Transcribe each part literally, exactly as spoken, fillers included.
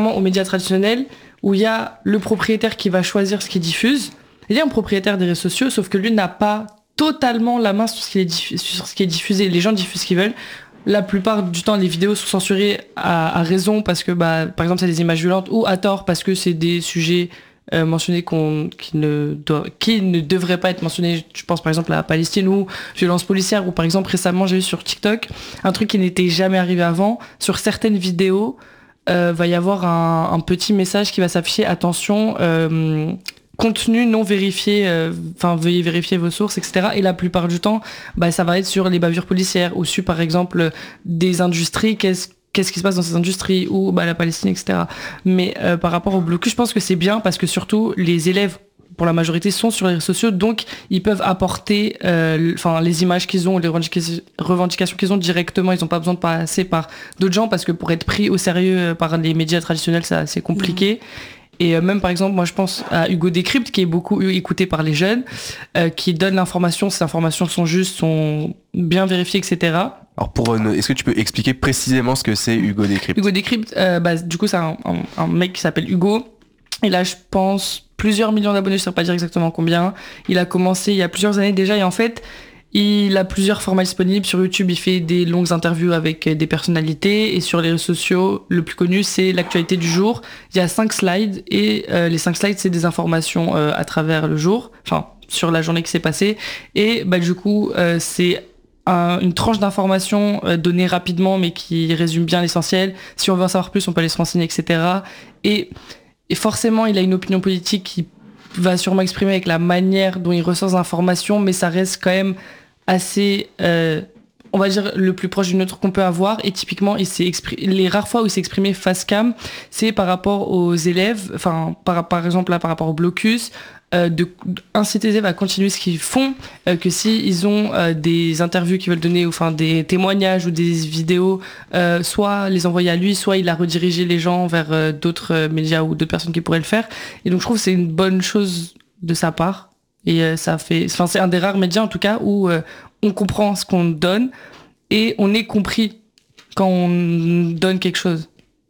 aux médias traditionnels où il y a le propriétaire qui va choisir ce qu'il diffuse. Il y a un propriétaire des réseaux sociaux, sauf que lui n'a pas totalement la main sur ce qui est diffusé. Sur ce qui est diffusé. Les gens diffusent ce qu'ils veulent. La plupart du temps, les vidéos sont censurées à, à raison parce que, bah, par exemple, c'est des images violentes ou à tort parce que c'est des sujets euh, mentionnés qu'on, qui, ne doivent, qui ne devraient pas être mentionnés. Je pense par exemple à la Palestine ou violence policière ou par exemple récemment j'ai vu sur TikTok un truc qui n'était jamais arrivé avant. Sur certaines vidéos, euh, va y avoir un, un petit message qui va s'afficher. Attention, euh, contenu non vérifié, enfin euh, veuillez vérifier vos sources, et cetera. Et la plupart du temps, bah, ça va être sur les bavures policières ou sur par exemple des industries, qu'est-ce, qu'est-ce qui se passe dans ces industries ou bah, la Palestine, et cetera. Mais euh, par rapport au blocus, je pense que c'est bien parce que surtout les élèves, pour la majorité, sont sur les réseaux sociaux, donc ils peuvent apporter euh, enfin, les images qu'ils ont, les revendications qu'ils ont directement. Ils n'ont pas besoin de passer par d'autres gens parce que pour être pris au sérieux par les médias traditionnels, c'est assez compliqué. Mmh. Et même par exemple, moi je pense à Hugo Décrypte qui est beaucoup écouté par les jeunes, euh, qui donne l'information, ces informations sont justes, sont bien vérifiées, et cetera. Alors pour, euh, est-ce que tu peux expliquer précisément ce que c'est Hugo Décrypte ? Hugo Décrypte, euh, bah, du coup c'est un, un, un mec qui s'appelle Hugo. Et là je pense plusieurs millions d'abonnés, je ne sais pas dire exactement combien. Il a commencé il y a plusieurs années déjà et en fait il a plusieurs formats disponibles. Sur YouTube, il fait des longues interviews avec des personnalités. Et sur les réseaux sociaux, le plus connu, c'est l'actualité du jour. Il y a cinq slides. Et euh, les cinq slides, c'est des informations euh, à travers le jour. Enfin, sur la journée qui s'est passée. Et bah, du coup, euh, c'est un, une tranche d'informations euh, donnée rapidement, mais qui résume bien l'essentiel. Si on veut en savoir plus, on peut aller se renseigner, et cetera. Et, et forcément, il a une opinion politique qui va sûrement exprimer avec la manière dont il ressort des informations, mais ça reste quand même assez, euh, on va dire, le plus proche du neutre qu'on peut avoir. Et typiquement, il s'est exprimé, les rares fois où il s'est exprimé face cam, c'est par rapport aux élèves, enfin, par, par exemple, là, par rapport au blocus, euh, de inciter les élèves à continuer ce qu'ils font, euh, que si ils ont euh, des interviews qu'ils veulent donner, ou enfin des témoignages ou des vidéos, euh, soit les envoyer à lui, soit il a redirigé les gens vers euh, d'autres euh, médias ou d'autres personnes qui pourraient le faire. Et donc, je trouve que c'est une bonne chose de sa part. Et euh, ça fait, enfin c'est un des rares médias en tout cas où euh, on comprend ce qu'on donne et on est compris quand on donne quelque chose.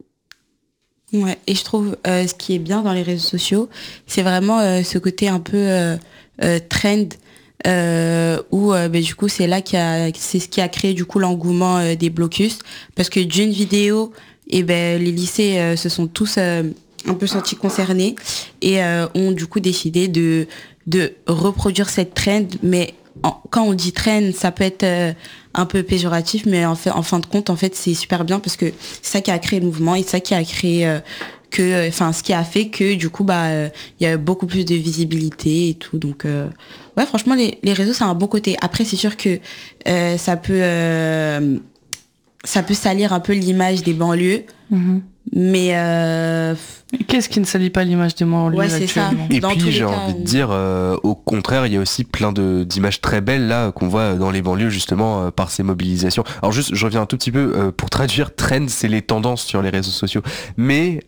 Ouais, et je trouve euh, ce qui est bien dans les réseaux sociaux, c'est vraiment euh, ce côté un peu euh, euh, trend euh, où euh, bah, du coup c'est là qu'il y a, c'est ce qui a créé du coup l'engouement euh, des blocus parce que d'une vidéo, et ben les lycées euh, se sont tous euh, un peu sentis concernés et euh, ont du coup décidé de de reproduire cette trend, mais en, quand on dit trend, ça peut être euh, un peu péjoratif, mais en, fait, en fin de compte, en fait, c'est super bien parce que c'est ça qui a créé le mouvement et c'est ça qui a créé euh, que, enfin, ce qui a fait que du coup, bah, il euh, y a beaucoup plus de visibilité et tout. Donc, euh, ouais, franchement, les, les réseaux, c'est un bon côté. Après, c'est sûr que euh, ça peut, euh, ça peut salir un peu l'image des banlieues. Mm-hmm. Mais euh... qu'est-ce qui ne salit pas l'image des banlieues ouais, c'est ça. Et dans puis j'ai cas, envie de dire, euh, au contraire, il y a aussi plein de, d'images très belles là qu'on voit dans les banlieues justement euh, par ces mobilisations. Alors juste, je reviens un tout petit peu euh, pour traduire. Trend, c'est les tendances sur les réseaux sociaux. Mais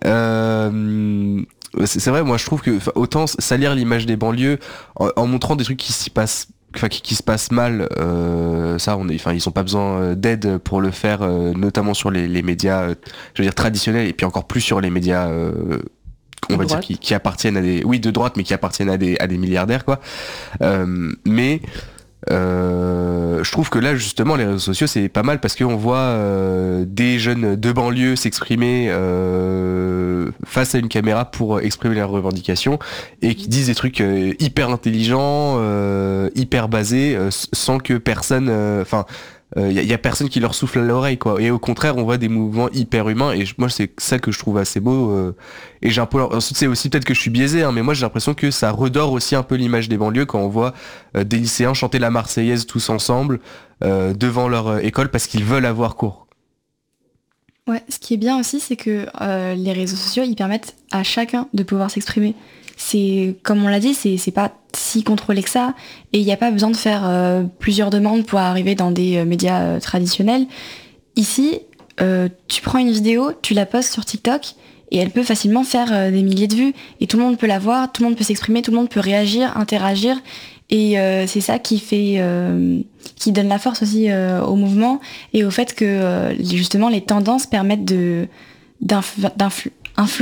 euh, c'est, c'est vrai, moi je trouve que autant salir l'image des banlieues en, en montrant des trucs qui s'y passent. Enfin, qui, qui se passe mal, euh, ça, on est, enfin, ils ont pas besoin d'aide pour le faire, euh, notamment sur les, les médias, euh, je veux dire traditionnels, et puis encore plus sur les médias, euh, on va dire qui, qui appartiennent à des, oui, de droite, mais qui appartiennent à des, à des milliardaires, quoi. Euh, mais Euh, je trouve que là justement les réseaux sociaux c'est pas mal parce qu'on voit euh, des jeunes de banlieue s'exprimer euh, face à une caméra pour exprimer leurs revendications et qui disent des trucs euh, hyper intelligents, euh, hyper basés, euh, sans que personne, enfin euh, il euh, y, y a personne qui leur souffle à l'oreille quoi. Et au contraire on voit des mouvements hyper humains et je, moi c'est ça que je trouve assez beau euh, et j'ai un peu ensuite c'est aussi peut-être que je suis biaisé hein, mais moi j'ai l'impression que ça redore aussi un peu l'image des banlieues quand on voit euh, des lycéens chanter la Marseillaise tous ensemble euh, devant leur euh, école parce qu'ils veulent avoir cours. Ouais, ce qui est bien aussi c'est que euh, les réseaux sociaux ils permettent à chacun de pouvoir s'exprimer. C'est, comme on l'a dit, c'est, c'est pas si contrôlé que ça, et il n'y a pas besoin de faire euh, plusieurs demandes pour arriver dans des euh, médias euh, traditionnels. Ici, euh, tu prends une vidéo, tu la postes sur TikTok, et elle peut facilement faire euh, des milliers de vues, et tout le monde peut la voir, tout le monde peut s'exprimer, tout le monde peut réagir, interagir, et euh, c'est ça qui fait, euh, qui donne la force aussi euh, au mouvement, et au fait que euh, justement les tendances permettent de, d'influ- d'influ- influencer